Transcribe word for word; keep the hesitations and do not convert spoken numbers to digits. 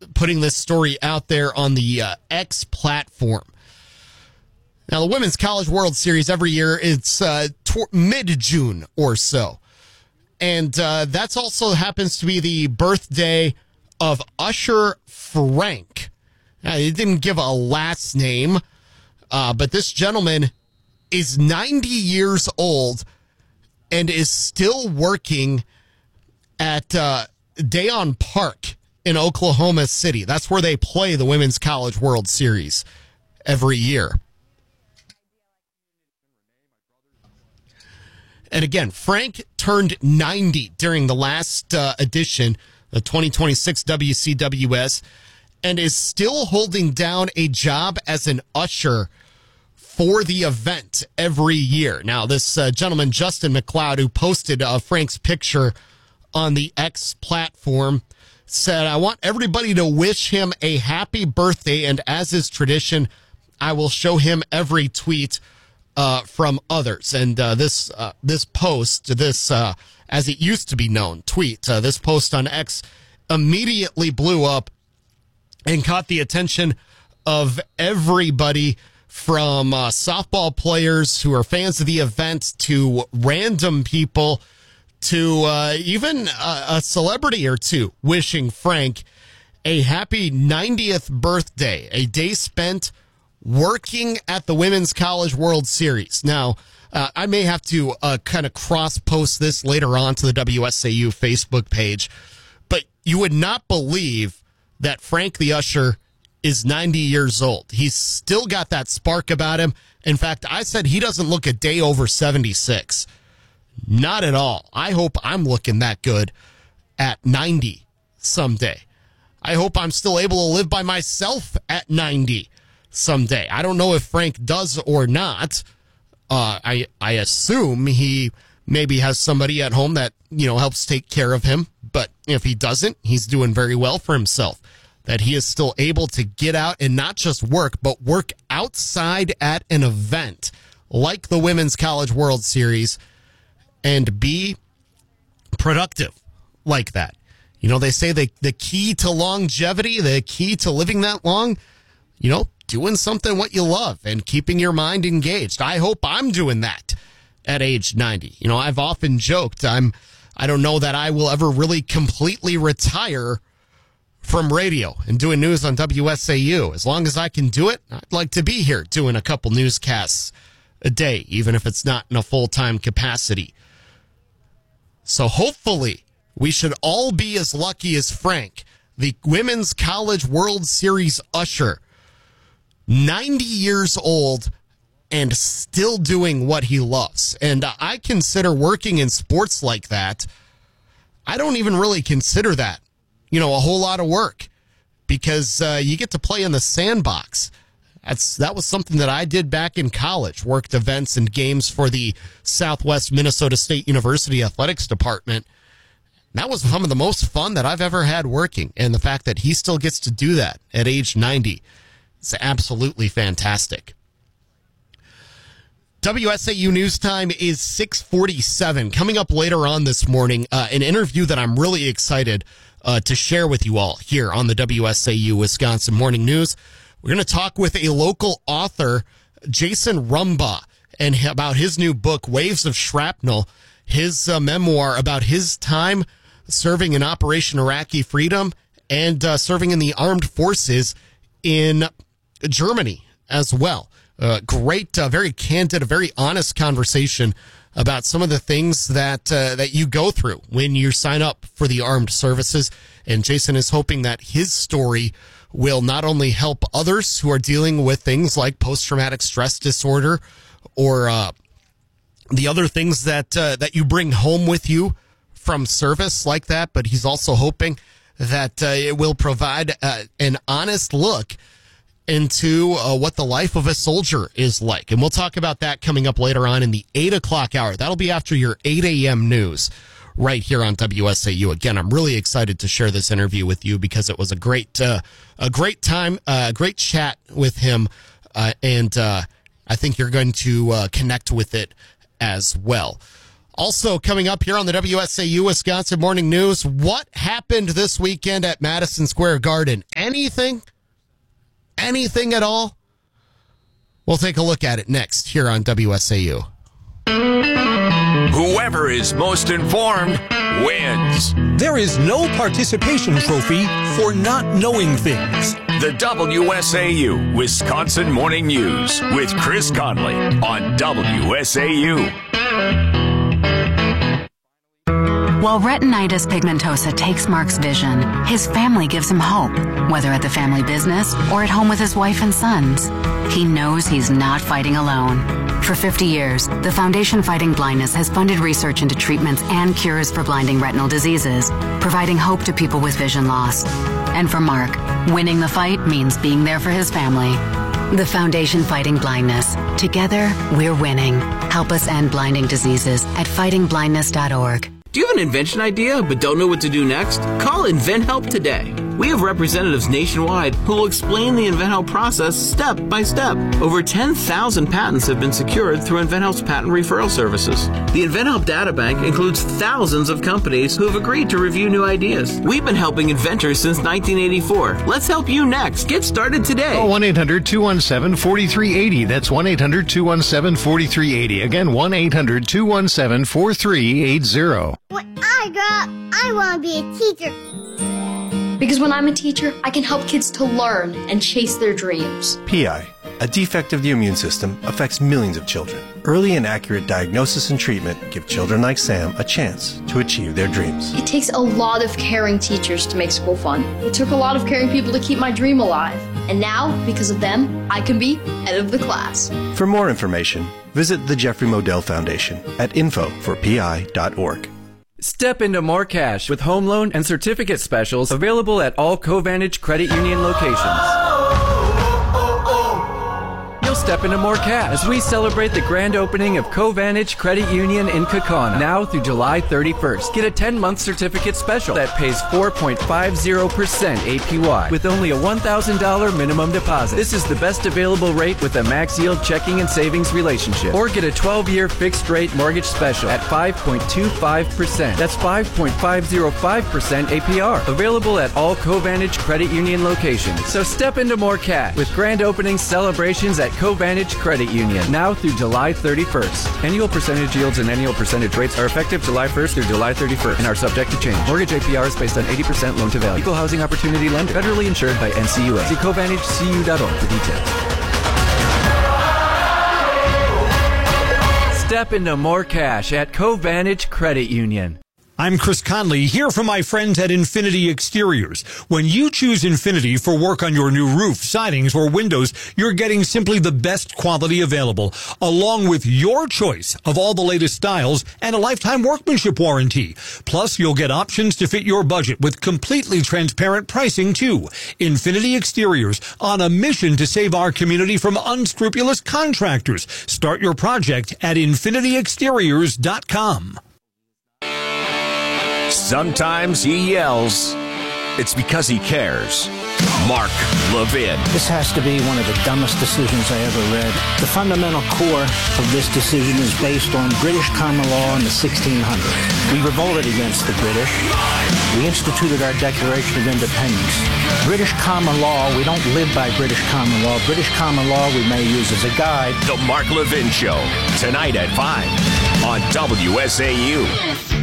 putting this story out there on the uh, X platform. Now, the Women's College World Series every year, it's uh, tw- mid-June or so. And uh, that's also happens to be the birthday of Usher Frank. Now, he didn't give a last name, uh, but this gentleman is ninety years old and is still working at uh, Dayon Park in Oklahoma City. That's where they play the Women's College World Series every year. And again, Frank turned ninety during the last uh, edition, the twenty twenty-six W C W S, and is still holding down a job as an usher for the event every year. Now, this uh, gentleman, Justin McLeod, who posted uh, Frank's picture on the X platform, said, "I want everybody to wish him a happy birthday, and as is tradition, I will show him every tweet Uh, from others." And uh, this uh, this post, this uh, as it used to be known, tweet, uh, this post on X immediately blew up and caught the attention of everybody from uh, softball players who are fans of the event to random people to uh, even a, a celebrity or two wishing Frank a happy ninetieth birthday, a day spent working at the Women's College World Series. Now, uh, I may have to uh, kind of cross-post this later on to the W S A U Facebook page, but you would not believe that Frank the Usher is ninety years old. He's still got that spark about him. In fact, I said he doesn't look a day over seventy-six. Not at all. I hope I'm looking that good at ninety someday. I hope I'm still able to live by myself at ninety someday. I don't know if Frank does or not. Uh, I I assume he maybe has somebody at home that, you know, helps take care of him. But if he doesn't, he's doing very well for himself. That he is still able to get out and not just work, but work outside at an event like the Women's College World Series and be productive like that. You know, they say the, the key to longevity, the key to living that long, you know, doing something what you love and keeping your mind engaged. I hope I'm doing that at age ninety. You know, I've often joked, I'm, I don't know that I will ever really completely retire from radio and doing news on W S A U. As long as I can do it, I'd like to be here doing a couple newscasts a day, even if it's not in a full-time capacity. So hopefully we should all be as lucky as Frank, the Women's College World Series usher, ninety years old and still doing what he loves. And I consider working in sports like that, I don't even really consider that, you know, a whole lot of work, because uh, you get to play in the sandbox. That's that was something that I did back in college, worked events and games for the Southwest Minnesota State University Athletics Department. That was some of the most fun that I've ever had working. And the fact that he still gets to do that at age ninety, it's absolutely fantastic. W S A U News Time is six forty-seven. Coming up later on this morning, uh, an interview that I'm really excited uh, to share with you all here on the W S A U Wisconsin Morning News. We're going to talk with a local author, Jason Rumbaugh, and about his new book, Waves of Shrapnel, his uh, memoir about his time serving in Operation Iraqi Freedom and uh, serving in the armed forces in Germany as well. Uh, great, uh, very candid, a very honest conversation about some of the things that uh, that you go through when you sign up for the armed services. And Jason is hoping that his story will not only help others who are dealing with things like post-traumatic stress disorder or uh, the other things that uh, that you bring home with you from service like that, but he's also hoping that uh, it will provide uh, an honest look into uh, what the life of a soldier is like. And we'll talk about that coming up later on in the eight o'clock hour. That'll be after your eight a.m. news right here on W S A U. Again, I'm really excited to share this interview with you because it was a great uh, a great time, a uh, great chat with him, uh, and uh, I think you're going to uh, connect with it as well. Also coming up here on the W S A U Wisconsin Morning News, what happened this weekend at Madison Square Garden? anything? Anything at all? We'll take a look at it next here on W S A U. Whoever is most informed wins. There is no participation trophy for not knowing things. The W S A U Wisconsin Morning News with Chris Conley on W S A U. While retinitis pigmentosa takes Mark's vision, his family gives him hope, whether at the family business or at home with his wife and sons. He knows he's not fighting alone. For fifty years, the Foundation Fighting Blindness has funded research into treatments and cures for blinding retinal diseases, providing hope to people with vision loss. And for Mark, winning the fight means being there for his family. The Foundation Fighting Blindness. Together, we're winning. Help us end blinding diseases at fighting blindness dot org. Do you have an invention idea but don't know what to do next? Call InventHelp today. We have representatives nationwide who will explain the InventHelp process step by step. Over ten thousand patents have been secured through InventHelp's patent referral services. The InventHelp data bank includes thousands of companies who have agreed to review new ideas. We've been helping inventors since nineteen eighty-four. Let's help you next. Get started today. Oh, one eight hundred two one seven four three eight zero. That's one eight hundred two one seven four three eight zero. Again, one eight hundred two one seven four three eight zero. When I grow up, I want to be a teacher. Because when I'm a teacher, I can help kids to learn and chase their dreams. P I, a defect of the immune system, affects millions of children. Early and accurate diagnosis and treatment give children like Sam a chance to achieve their dreams. It takes a lot of caring teachers to make school fun. It took a lot of caring people to keep my dream alive. And now, because of them, I can be head of the class. For more information, visit the Jeffrey Modell Foundation at info for P I dot org. Step into more cash with home loan and certificate specials available at all Covantage Credit Union locations. You'll step into more cash as we celebrate the grand opening of Covantage Credit Union in Kaukauna now through July thirty-first. Get a ten-month certificate special that pays four point five zero percent A P Y with only a one thousand dollars minimum deposit. This is the best available rate with a max yield checking and savings relationship. Or get a twelve-year fixed rate mortgage special at five point two five percent. That's five point five zero five percent A P R. Available at all Covantage Credit Union locations. So step into more cash with grand opening celebrations at Covantage Credit Union now through July thirty-first. Annual percentage yields and annual percentage rates are effective July first through July thirty-first and are subject to change. Mortgage A P R is based on eighty percent loan to value. Equal housing opportunity lender. Federally insured by N C U A. See Covantage C U dot org for details. Step into more cash at Covantage Credit Union. I'm Chris Conley, here from my friends at Infinity Exteriors. When you choose Infinity for work on your new roof, sidings, or windows, you're getting simply the best quality available, along with your choice of all the latest styles and a lifetime workmanship warranty. Plus, you'll get options to fit your budget with completely transparent pricing, too. Infinity Exteriors, on a mission to save our community from unscrupulous contractors. Start your project at infinity exteriors dot com. Sometimes he yells. It's because he cares. Mark Levin. This has to be one of the dumbest decisions I ever read. The fundamental core of this decision is based on British common law in the sixteen hundreds. We revolted against the British. We instituted our Declaration of Independence. British common law, we don't live by British common law. British common law we may use as a guide. The Mark Levin Show, tonight at five on W S A U.